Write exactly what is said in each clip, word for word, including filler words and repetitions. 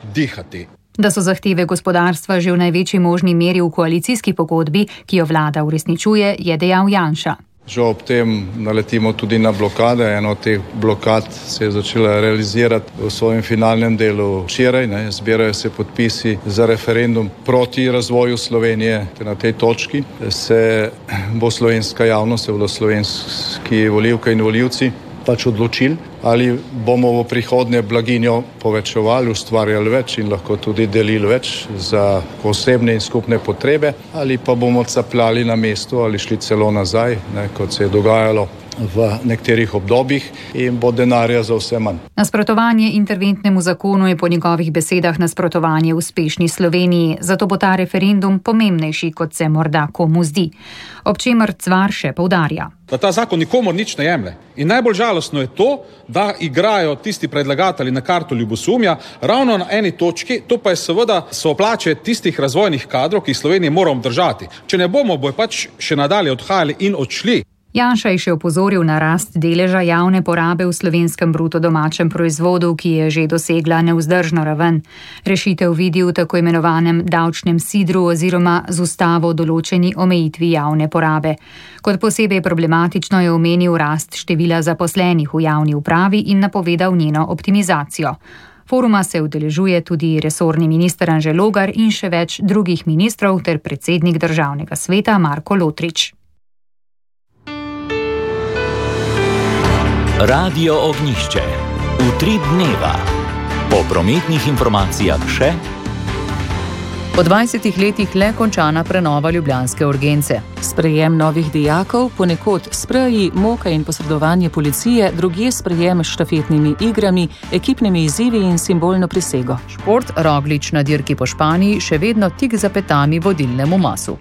dihati. Da so zahteve gospodarstva že v največji možni meri v koalicijski pogodbi, ki jo vlada uresničuje, je dejal Janša. Žal ob tem naletimo tudi na blokade. Eno od teh blokad se je začela realizirati v svojem finalnem delu včeraj. Ne. Zbirajo se podpisi za referendum proti razvoju Slovenije. Na tej točki se bo slovenska javnost, se bodo slovenski volivke in volivci pač odločili, ali bomo v prihodnje blaginjo povečevali, ustvarjali več in lahko tudi delili več za osebne in skupne potrebe, ali pa bomo capljali na mestu ali šli celo nazaj, ne, kot se je dogajalo v nekaterih obdobjih in bo denarja za vse manj. Nasprotovanje interventnemu zakonu je po njegovih besedah nasprotovanje uspešni Sloveniji, zato bo ta referendum pomembnejši, kot se morda komu zdi. Ob čemer Cvar še poudarja. Da ta zakon nikomor nič ne jemlje. In najbolj žalostno je to, da igrajo tisti predlagatelji na karto ljubosumja ravno na eni točki, to pa je seveda so plače tistih razvojnih kadrov, ki Sloveniji moramo držati. Če ne bomo, bojo pač še nadalje odhajali in odšli. Janša je še opozoril na rast deleža javne porabe v slovenskem bruto domačem proizvodu, ki je že dosegla nevzdržno raven. Rešitev vidi v tako imenovanem davčnem sidru oziroma z ustavo določeni omejitvi javne porabe. Kot posebej problematično je omenil rast števila zaposlenih v javni upravi in napovedal njeno optimizacijo. Foruma se udeležuje tudi resorni minister Anže Logar in še več drugih ministrov ter predsednik državnega sveta Marko Lotrič. Radio Ognjišče. Utrip dneva. Po prometnih informacijah še. Po dvajsetih letih le končana prenova ljubljanske urgence. Sprejem novih dijakov, ponekod spreji, moka in posredovanje policije, drugje sprejem s štafetnimi igrami, ekipnimi izzivi in simbolno prisego. Šport Roglič na dirki po Španiji še vedno tik za petami vodilnemu masu.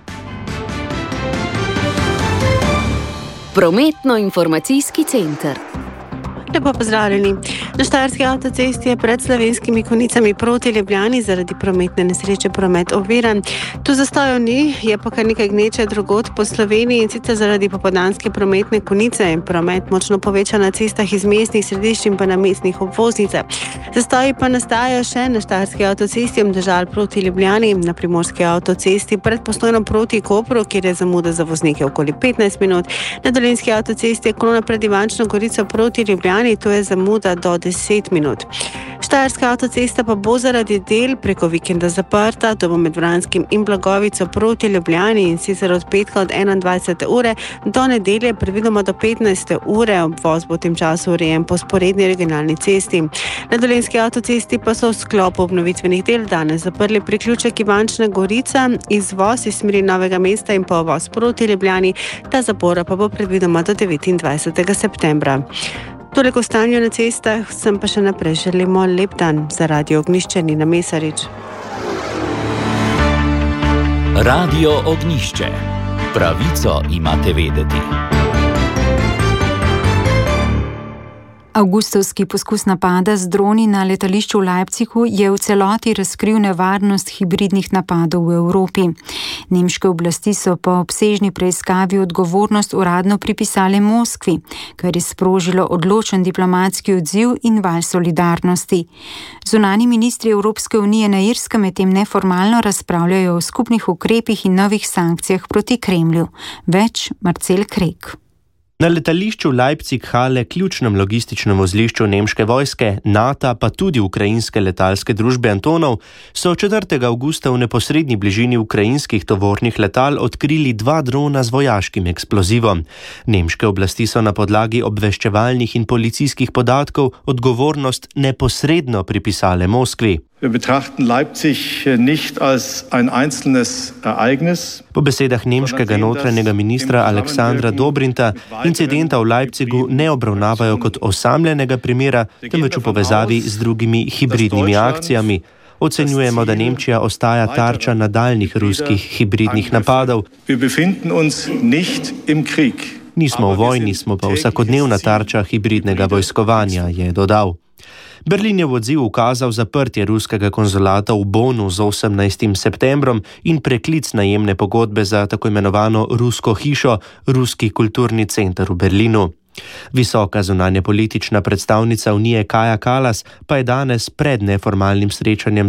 Prometno-informacijski center. Lepo pozdravljeni. Na Štajerski avtocesti je pred Slovenskimi Konjicami proti Ljubljani zaradi prometne nesreče promet oviran. Tu zastojev ni, je pa kar nekaj gneče drugod po Sloveniji in sicer zaradi popoldanske prometne konice in promet močno poveča na cestah iz mestnih središč in pa na mestnih obvoznicah. Zastoji pa nastajajo še na Štajerski avtocesti od Domžal proti Ljubljani, na Primorski avtocesti pred Postojno proti Kopru, kjer je zamuda za voznike okoli petnajst minut, na Dolenjski avtocesti je kolona pred Ivančno Gorico proti Ljubljani, to je zamuda do deset minut. Štajerska avtocesta pa bo zaradi del preko vikenda zaprta, to bo med Vranskim in Blagovico proti Ljubljani in sicer od petka od enaindvajsete ure do nedelje predvidoma do petnajste ure. Obvoz bo v tem času urejen po sporedni regionalni cesti. Na Dolenjski avtocesti pa so v sklopu obnovitvenih del danes zaprli priključek Ivančna Gorica, izvoz iz smeri Novega mesta in pa uvoz proti Ljubljani, ta zapora pa bo predvidoma do devetindvajsetega septembra. Toliko stanju na cestah, sem pa še naprej želimo lep dan za Radio Ognjišče, Nina Mesarič. Radio Ognjišče. Pravico imate vedeti. Avgustovski poskus napada z droni na letališču v Leipzigu je v celoti razkril nevarnost hibridnih napadov v Evropi. Nemške oblasti so po obsežni preiskavi odgovornost uradno pripisale Moskvi, kar je sprožilo odločen diplomatski odziv in val solidarnosti. Zunanji ministri Evropske unije na Irskem medtem neformalno razpravljajo o skupnih ukrepih in novih sankcijah proti Kremlju. Več Marcel Krek. Na letališču Leipzig-Halle, ključnem logističnem vozlišču nemške vojske, NATO pa tudi ukrajinske letalske družbe Antonov, so četrtega avgusta v neposredni bližini ukrajinskih tovornih letal odkrili dva drona z vojaškim eksplozivom. Nemške oblasti so na podlagi obveščevalnih in policijskih podatkov odgovornost neposredno pripisale Moskvi. Wir betrachten Leipzig nicht als ein einzelnes Ereignis. Po besedah nemškega notranjega ministra Aleksandra Dobrinta incidenta v Leipzigu ne obravnavajo kot osamljenega primera, temveč v povezavi z drugimi hibridnimi akcijami. Ocenjujemo, da Nemčija ostaja tarča nadaljnih ruskih hibridnih napadov. Wir befinden uns nicht im Krieg. Nismo v vojni, smo pa vsakodnevna tarča hibridnega vojskovanja, je dodal. Berlin je v odziv ukazal zaprtje ruskega konzulata v Bonu z osemnajstim septembrom in preklic najemne pogodbe za tako imenovano rusko hišo, ruski kulturni center v Berlinu. Visoka zunanja politična predstavnica Unije Kaja Kalas pa je danes pred neformalnim srečanjem